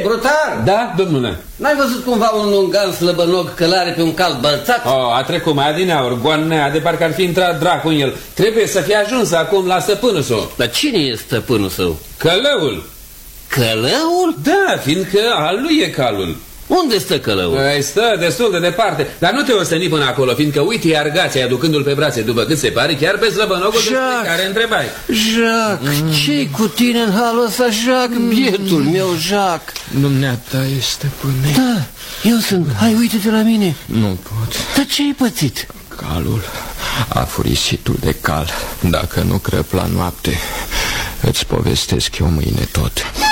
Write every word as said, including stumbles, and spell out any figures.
Brutar! Da, domnule? N-ai văzut cumva un ungan slăbănog călare pe un cal bălțat? Oh, a trecut mai adineauri, goanea, de parcă ar fi intrat dracu în el. Trebuie să fie ajuns acum la stăpânul său. Dar cine e stăpânul său? Călăul. Călăul? Da, fiindcă al lui e calul. Unde stă călăul? Păi stă destul de departe, dar nu te osteni până acolo, fiindcă uite argații aducându-l pe brațe, după cât se pare, chiar pe slăbănogul despre care întrebai. Jacques, mm. ce-i cu tine în halul ăsta, Jacques, bietul meu, Jacques? Dumneata e stăpâne. Da, eu sunt, hai, uite-te la mine. Nu pot. Dar ce-ai pățit? Calul a furisitul de cal. Dacă nu crăp la noapte, îți povestesc eu mâine tot.